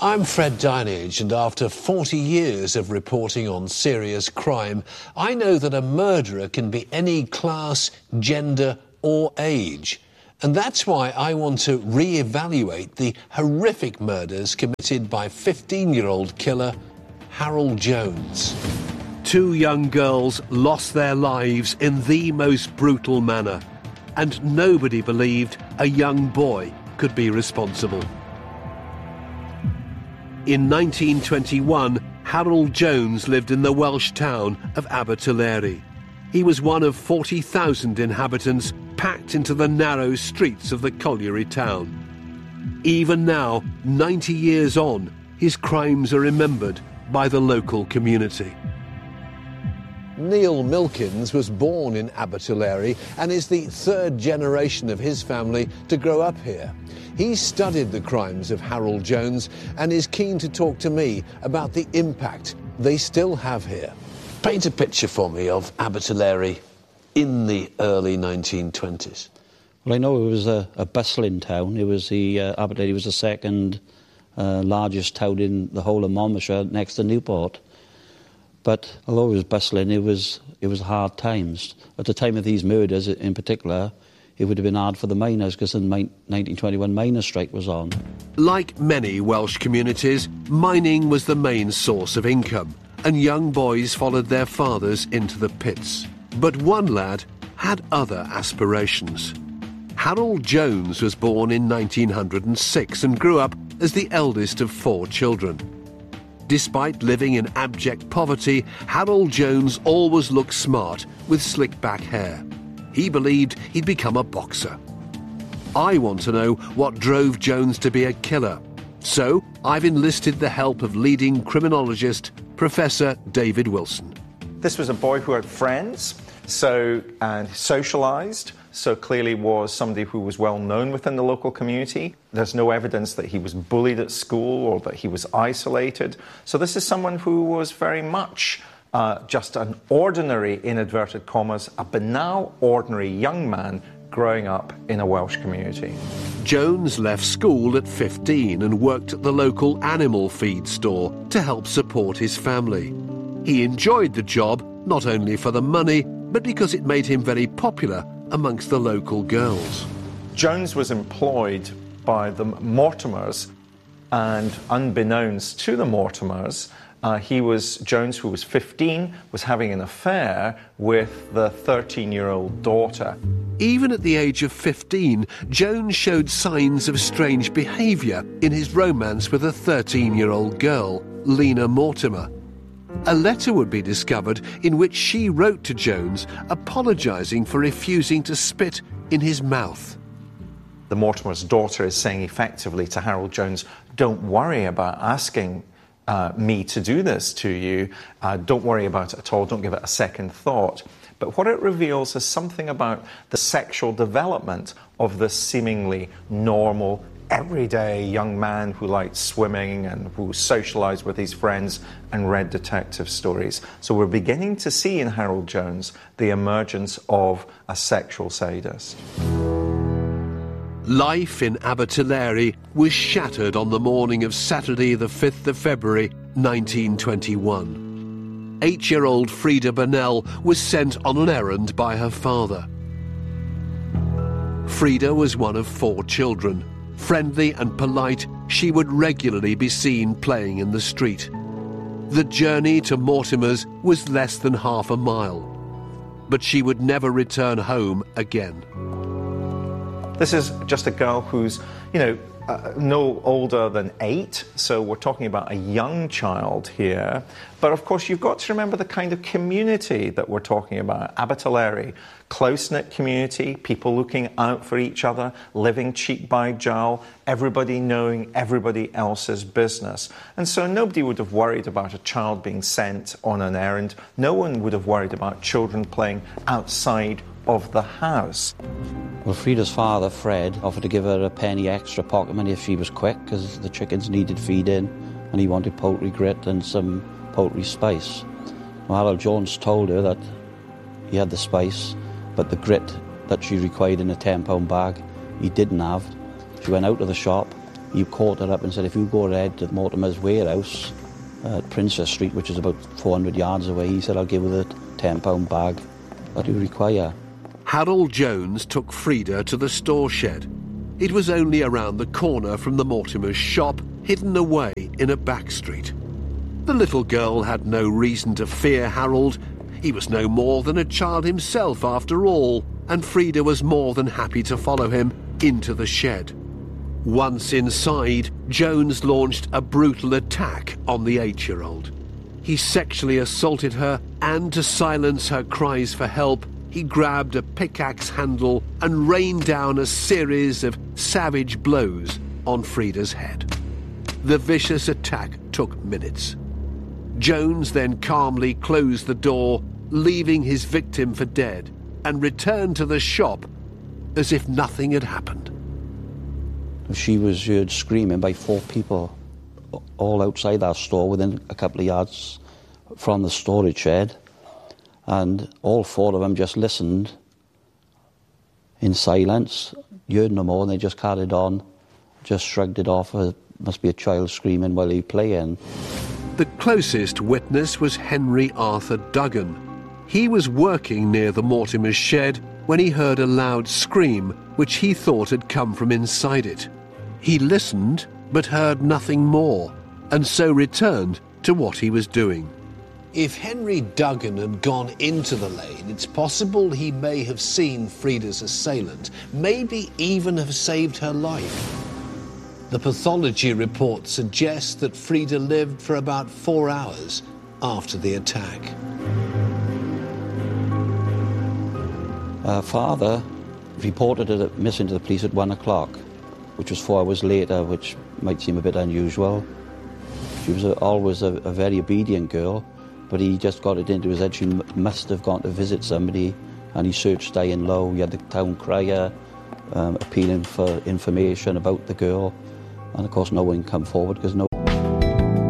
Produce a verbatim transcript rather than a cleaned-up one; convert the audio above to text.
I'm Fred Dinage, and after forty years of reporting on serious crime, I know that a murderer can be any class, gender or age. And that's why I want to re-evaluate the horrific murders committed by fifteen-year-old killer Harold Jones. Two young girls lost their lives in the most brutal manner, and nobody believed a young boy could be responsible. In nineteen twenty-one, Harold Jones lived in the Welsh town of Abertillery. He was one of forty thousand inhabitants packed into the narrow streets of the colliery town. Even now, ninety years on, his crimes are remembered by the local community. Neil Milkins was born in Abertillery and is the third generation of his family to grow up here. He studied the crimes of Harold Jones and is keen to talk to me about the impact they still have here. Paint a picture for me of Abertillery in the early nineteen twenties. Well, I know it was a, a bustling town. It was the uh, Abertillery was the second uh, largest town in the whole of Monmouthshire, next to Newport. But although it was bustling, it was it was hard times. At the time of these murders, in particular, it would have been hard for the miners because the nineteen twenty-one miners' strike was on. Like many Welsh communities, mining was the main source of income, and young boys followed their fathers into the pits. But one lad had other aspirations. Harold Jones was born in nineteen oh six and grew up as the eldest of four children. Despite living in abject poverty, Harold Jones always looked smart with slick back hair. He believed he'd become a boxer. I want to know what drove Jones to be a killer. So I've enlisted the help of leading criminologist Professor David Wilson. This was a boy who had friends, so and socialised, so clearly was somebody who was well known within the local community. There's no evidence that he was bullied at school or that he was isolated. So this is someone who was very much uh, just an ordinary, in inverted commas, a banal, ordinary young man growing up in a Welsh community. Jones left school at fifteen and worked at the local animal feed store to help support his family. He enjoyed the job not only for the money, but because it made him very popular amongst the local girls. Jones was employed by the Mortimers, and unbeknownst to the Mortimers, uh, he was, Jones, who was fifteen, was having an affair with the thirteen-year-old daughter. Even at the age of fifteen, Jones showed signs of strange behaviour in his romance with a thirteen-year-old girl, Lena Mortimer. A letter would be discovered in which she wrote to Jones apologising for refusing to spit in his mouth. The Mortimer's daughter is saying effectively to Harold Jones, don't worry about asking uh, me to do this to you. Uh, don't worry about it at all. Don't give it a second thought. But what it reveals is something about the sexual development of this seemingly normal, everyday young man who liked swimming and who socialised with his friends and read detective stories. So we're beginning to see in Harold Jones the emergence of a sexual sadist. Life in Abertillery was shattered on the morning of Saturday the fifth of February nineteen twenty-one. Eight-year-old Frida Burnell was sent on an errand by her father. Frida was one of four children. Friendly and polite, she would regularly be seen playing in the street. The journey to Mortimer's was less than half a mile, but she would never return home again. This is just a girl who's, you know, uh, no older than eight, so we're talking about a young child here. But of course, you've got to remember the kind of community that we're talking about. Abertillery, close-knit community, people looking out for each other, living cheek by jowl, everybody knowing everybody else's business. And so nobody would have worried about a child being sent on an errand. No one would have worried about children playing outside of the house. Well, Frida's father, Fred, offered to give her a penny extra pocket money if she was quick, because the chickens needed feeding, and he wanted poultry grit and some poultry spice. Well, Harold Jones told her that he had the spice, but the grit that she required in a ten pound bag, he didn't have. She went out of the shop, he caught her up and said, if you go ahead to Mortimer's warehouse at Princess Street, which is about four hundred yards away, he said, I'll give her the ten pound bag that you require. Harold Jones took Frida to the store shed. It was only around the corner from the Mortimer's shop, hidden away in a back street. The little girl had no reason to fear Harold. He was no more than a child himself after all, and Frida was more than happy to follow him into the shed. Once inside, Jones launched a brutal attack on the eight-year-old. He sexually assaulted her, and to silence her cries for help, he grabbed a pickaxe handle and rained down a series of savage blows on Frida's head. The vicious attack took minutes. Jones then calmly closed the door, leaving his victim for dead, and returned to the shop as if nothing had happened. She was heard screaming by four people, all outside that store, within a couple of yards from the storage shed. And all four of them just listened in silence, you heard no more, and they just carried on, just shrugged it off. It must be a child screaming while he playing. The closest witness was Henry Arthur Duggan. He was working near the Mortimer's shed when he heard a loud scream, which he thought had come from inside it. He listened, but heard nothing more, and so returned to what he was doing. If Henry Duggan had gone into the lane, it's possible he may have seen Frida's assailant, maybe even have saved her life. The pathology report suggests that Frida lived for about four hours after the attack. Her father reported her missing to the police at one o'clock, which was four hours later, which might seem a bit unusual. She was a, always a, a very obedient girl, but he just got it into his head she m- must have gone to visit somebody, and he searched high and low. He had the town crier um, appealing for information about the girl, and of course no one come forward because no